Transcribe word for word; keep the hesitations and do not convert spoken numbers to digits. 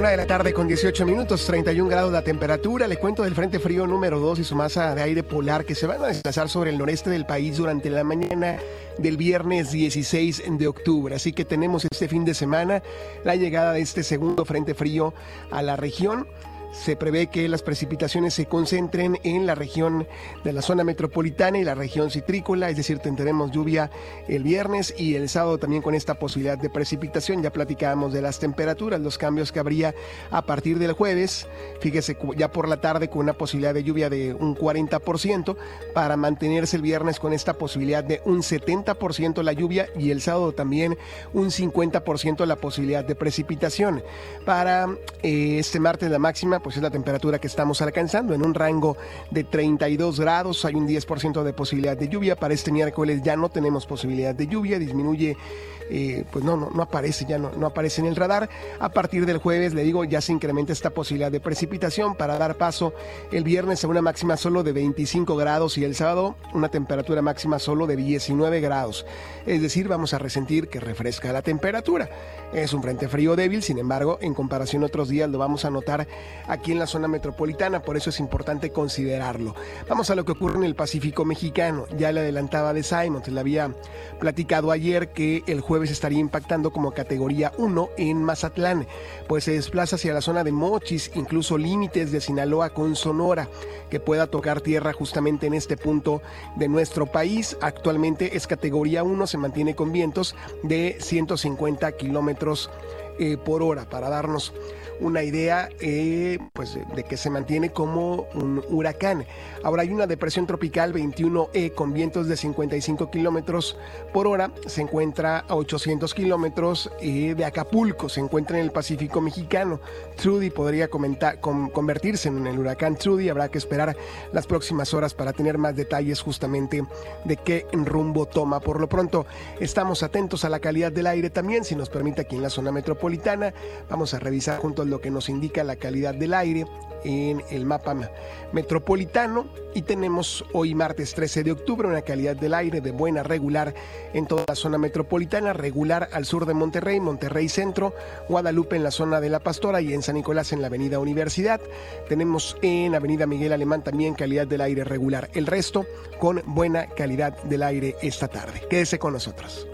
Una de la tarde con dieciocho minutos, treinta y un grados la temperatura. Le cuento del frente frío número dos y su masa de aire polar que se van a desplazar sobre el noreste del país durante la mañana del viernes dieciséis de octubre. Así que tenemos este fin de semana la llegada de este segundo frente frío a la región. Se prevé que las precipitaciones se concentren en la región de la zona metropolitana y la región citrícola, es decir, tendremos lluvia el viernes y el sábado también con esta posibilidad de precipitación. Ya platicábamos de las temperaturas, los cambios que habría a partir del jueves. Fíjese, ya por la tarde con una posibilidad de lluvia de un cuarenta por ciento para mantenerse el viernes con esta posibilidad de un setenta por ciento la lluvia y el sábado también un cincuenta por ciento la posibilidad de precipitación. Para eh, este martes la máxima pues es la temperatura que estamos alcanzando en un rango de treinta y dos grados, hay un diez por ciento de posibilidad de lluvia. Para este miércoles ya no tenemos posibilidad de lluvia, disminuye, eh, pues no, no, no aparece, ya no, no aparece en el radar. A partir del jueves, le digo, ya se incrementa esta posibilidad de precipitación para dar paso el viernes a una máxima solo de veinticinco grados y el sábado una temperatura máxima solo de diecinueve grados. Es decir, vamos a resentir que refresca la temperatura. Es un frente frío débil, sin embargo, en comparación a otros días lo vamos a notar aquí en la zona metropolitana, por eso es importante considerarlo. Vamos a lo que ocurre en el Pacífico mexicano. Ya le adelantaba de Simon, le había platicado ayer que el jueves estaría impactando como categoría uno en Mazatlán, pues se desplaza hacia la zona de Mochis, incluso límites de Sinaloa con Sonora, que pueda tocar tierra justamente en este punto de nuestro país. Actualmente es categoría uno, se mantiene con vientos de ciento cincuenta kilómetros Eh, por hora, para darnos una idea eh, pues de, de que se mantiene como un huracán. Ahora hay una depresión tropical veintiuno E con vientos de cincuenta y cinco kilómetros por hora, se encuentra a ochocientos kilómetros eh, de Acapulco, se encuentra en el Pacífico mexicano. Trudy podría comentar, con, convertirse en el huracán Trudy, habrá que esperar las próximas horas para tener más detalles justamente de qué rumbo toma. Por lo pronto estamos atentos a la calidad del aire también, si nos permite aquí en la zona metropolitana. Vamos a revisar juntos lo que nos indica la calidad del aire en el mapa metropolitano y tenemos hoy martes trece de octubre una calidad del aire de buena regular en toda la zona metropolitana, regular al sur de Monterrey, Monterrey Centro, Guadalupe en la zona de La Pastora y en San Nicolás en la avenida Universidad. Tenemos en avenida Miguel Alemán también calidad del aire regular, el resto con buena calidad del aire esta tarde. Quédese con nosotros.